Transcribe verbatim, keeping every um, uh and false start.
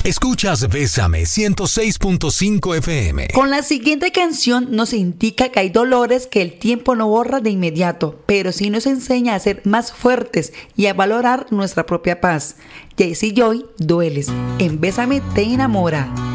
Escuchas Bésame ciento seis punto cinco F M. Con la siguiente canción nos indica que hay dolores que el tiempo no borra de inmediato, pero sí nos enseña a ser más fuertes y a valorar nuestra propia paz. Jaycee Joy, Dueles. En Bésame te enamora.